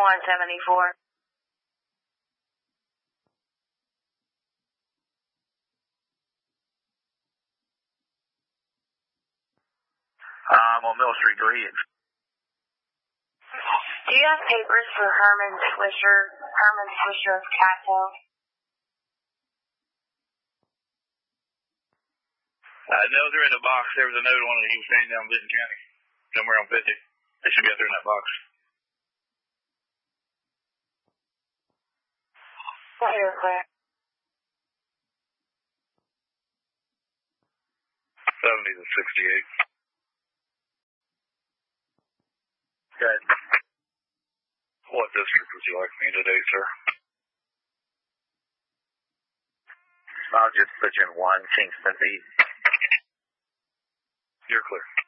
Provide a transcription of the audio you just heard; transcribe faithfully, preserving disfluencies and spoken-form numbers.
one seventy-four. I'm on Mill Street. Go ahead. Do you have papers for Herman Swisher, Herman Swisher of Cato? Uh, no, they're in the box. There was a note on it. He was standing down in Benton County, somewhere on fifty. They should be out there in that box. Clear, clear. seventy to sixty-eight. Good. What district would you like me today, sir? I'll just put you in one, Kingston East. You're clear.